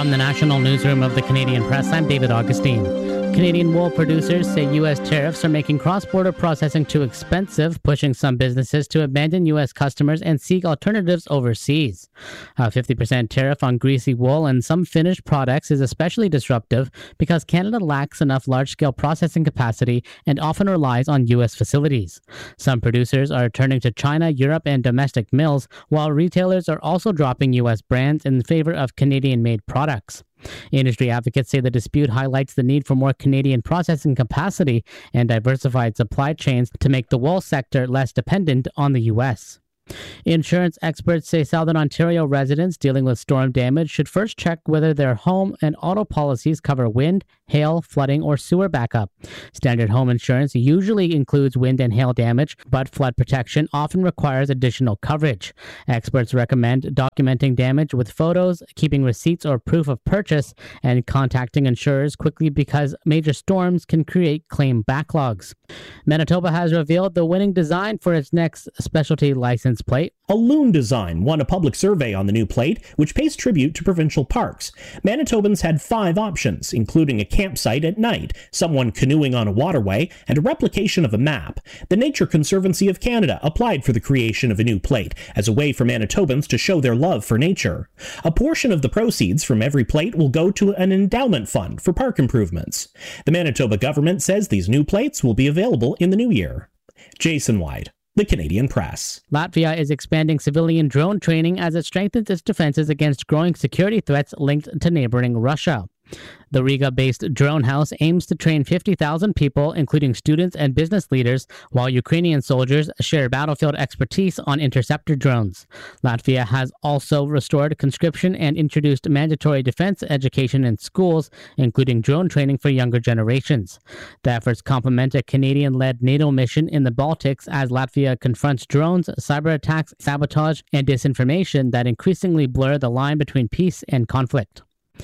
From the National Newsroom of the Canadian Press, I'm David Augustine. Canadian wool producers say U.S. tariffs are making cross-border processing too expensive, pushing some businesses to abandon U.S. customers and seek alternatives overseas. A 50% tariff on greasy wool and some finished products is especially disruptive because Canada lacks enough large-scale processing capacity and often relies on U.S. facilities. Some producers are turning to China, Europe, and domestic mills, while retailers are also dropping U.S. brands in favor of Canadian-made products. Industry advocates say the dispute highlights the need for more Canadian processing capacity and diversified supply chains to make the wool sector less dependent on the U.S. Insurance experts say Southern Ontario residents dealing with storm damage should first check whether their home and auto policies cover wind, hail, flooding, or sewer backup. Standard home insurance usually includes wind and hail damage, but flood protection often requires additional coverage. Experts recommend documenting damage with photos, keeping receipts or proof of purchase, and contacting insurers quickly because major storms can create claim backlogs. Manitoba has revealed the winning design for its next specialty license plate. A loon design won a public survey on the new plate, which pays tribute to provincial parks. Manitobans had 5 options, including a campsite at night, someone canoeing on a waterway, and a replication of a map. The Nature Conservancy of Canada applied for the creation of a new plate as a way for Manitobans to show their love for nature. A portion of the proceeds from every plate will go to an endowment fund for park improvements. The Manitoba government says these new plates will be available in the new year. Jason White, The Canadian Press. Latvia is expanding civilian drone training as it strengthens its defenses against growing security threats linked to neighboring Russia. The Riga-based Drone House aims to train 50,000 people, including students and business leaders, while Ukrainian soldiers share battlefield expertise on interceptor drones. Latvia has also restored conscription and introduced mandatory defense education in schools, including drone training for younger generations. The efforts complement a Canadian-led NATO mission in the Baltics as Latvia confronts drones, cyber attacks, sabotage, and disinformation that increasingly blur the line between peace and conflict.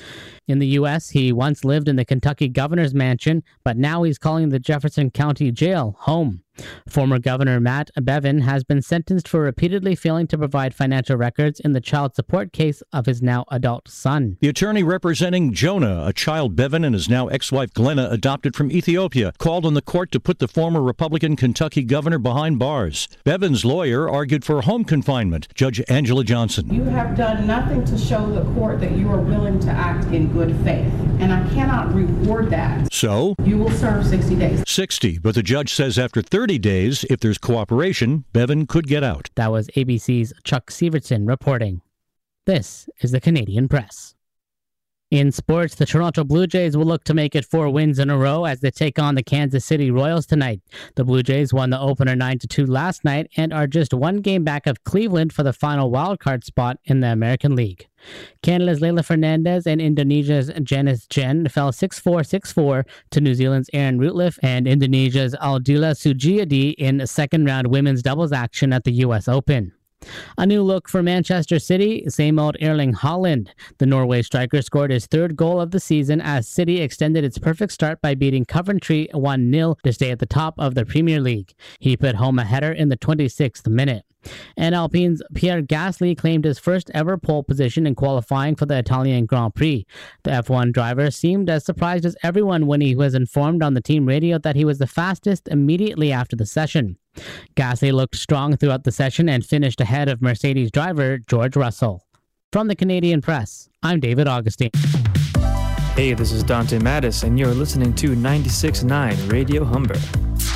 In the U.S., he once lived in the Kentucky governor's mansion, but now he's calling the Jefferson County Jail home. Former Governor Matt Bevin has been sentenced for repeatedly failing to provide financial records in the child support case of his now adult son. The attorney representing Jonah, a child Bevin and his now ex-wife Glenna adopted from Ethiopia, called on the court to put the former Republican Kentucky governor behind bars. Bevin's lawyer argued for home confinement. Judge Angela Johnson. You have done nothing to show the court that you are willing to act in good faith, and I cannot reward that. So? You will serve 60 days. 60, but the judge says after 30 days, if there's cooperation, Bevin could get out. That was ABC's Chuck Severson reporting. This is the Canadian Press. In sports, the Toronto Blue Jays will look to make it 4 wins in a row as they take on the Kansas City Royals tonight. The Blue Jays won the opener 9-2 last night and are just 1 game back of Cleveland for the final wildcard spot in the American League. Canada's Leila Fernandez and Indonesia's Janice Jen fell 6-4, 6-4 to New Zealand's Aaron Rutliff and Indonesia's Aldila Sugiadi in second-round women's doubles action at the U.S. Open. A new look for Manchester City, same old Erling Haaland. The Norway striker scored his 3rd goal of the season as City extended its perfect start by beating Coventry 1-0 to stay at the top of the Premier League. He put home a header in the 26th minute. And Alpine's Pierre Gasly claimed his first ever pole position in qualifying for the Italian Grand Prix. The F1 driver seemed as surprised as everyone when he was informed on the team radio that he was the fastest immediately after the session. Gasly looked strong throughout the session and finished ahead of Mercedes driver George Russell. From the Canadian Press, I'm David Augustine. Hey, this is Dante Mattis, and you're listening to 96.9 Radio Humber.